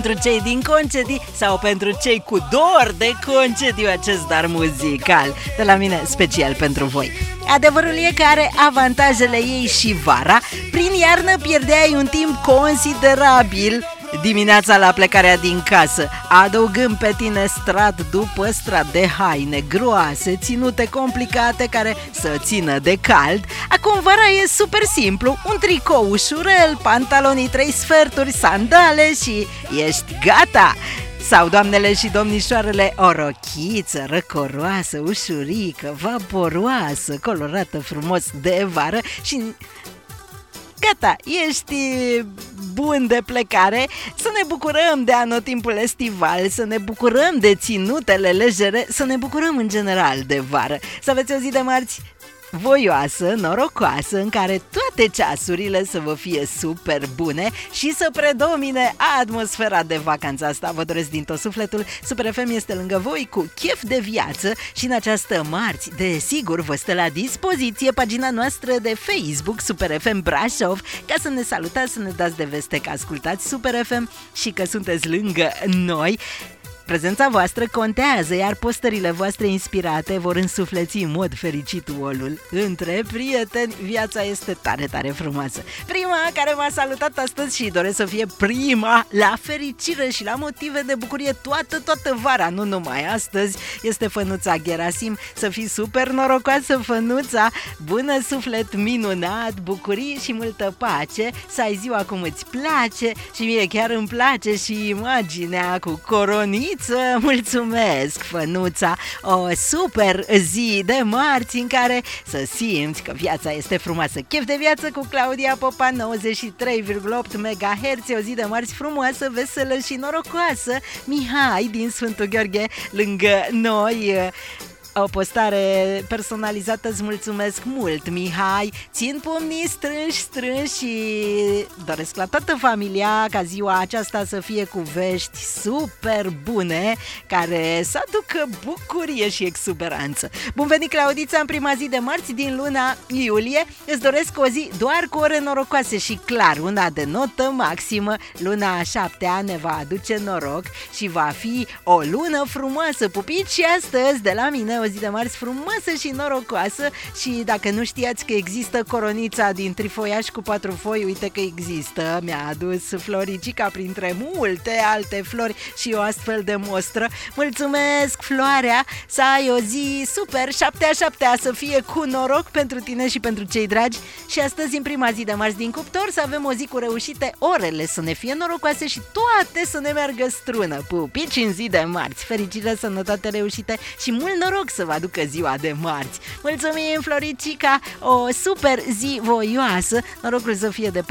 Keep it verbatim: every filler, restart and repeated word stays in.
Pentru cei din concedii sau pentru cei cu dor de concediu, acest dar muzical de la mine special pentru voi. Adevărul e că are avantajele ei și vara. Prin iarnă pierdeai un timp considerabil dimineața la plecarea din casă, adăugând pe tine strat după strat de haine groase, ținute complicate care să țină de cald. Acum vara e super simplu, un tricou ușurel, pantalonii trei sferturi, sandale și ești gata! Sau, doamnele și domnișoarele, o rochiță răcoroasă, ușurică, vaporoasă, colorată frumos de vară și... gata, ești bun de plecare. Să ne bucurăm de anotimpul estival, să ne bucurăm de ținutele legere, să ne bucurăm în general de vară. Să aveți o zi de marți voioasă, norocoasă, în care toate ceasurile să vă fie super bune și să predomine atmosfera de vacanță. Asta vă doresc din tot sufletul. Super F M este lângă voi cu chef de viață și în această marți, desigur, vă stă la dispoziție pagina noastră de Facebook Super F M Brașov, ca să ne salutați, să ne dați de veste că ascultați Super F M și că sunteți lângă noi. Prezența voastră contează, iar postările voastre inspirate vor însufleți în mod fericit olul. Între prieteni, viața este tare, tare frumoasă. Prima care m-a salutat astăzi și doresc să fie prima la fericire și la motive de bucurie toată, toată vara, nu numai astăzi, este Fănuța Gerasim. Să fii super norocoasă, Fănuța! Bună suflet minunat, bucurii și multă pace, să ai ziua cum îți place și mie chiar îmi place și imaginea cu coroniță. Mulțumesc, Fănuța! O super zi de marți în care să simți că viața este frumoasă. Chef de viață cu Claudia Popa, nouăzeci și trei virgulă opt megahertz. O zi de marți frumoasă, veselă și norocoasă. Mihai din Sfântul Gheorghe lângă noi. O postare personalizată, îți mulțumesc mult, Mihai. Țin pumnii strânși, strânși și doresc la toată familia ca ziua aceasta să fie cu vești super bune, care să aducă bucurie și exuberanță. Bun venit, Claudița, în prima zi de marți din luna iulie. Îți doresc o zi doar cu ore norocoase și clar, una de notă maximă. Luna a șaptea ne va aduce noroc și va fi o lună frumoasă. Pupici și astăzi de la mine o zi de marți frumoasă și norocoasă. Și dacă nu știați că există coronița din trifoiaș cu patru foi, uite că există. Mi-a adus Floricica printre multe alte flori și o astfel de mostră. Mulțumesc, Floarea, să ai o zi super, șaptea șaptea, să fie cu noroc pentru tine și pentru cei dragi. Și astăzi, în prima zi de marți din cuptor, să avem o zi cu reușite, orele să ne fie norocoase și toate să ne meargă strună. Pupici în zi de marți, fericire, sănătate, reușite și mult noroc să vă aducă ziua de marți. Mulțumim, Floricica, o super zi voioasă, norocul să fie de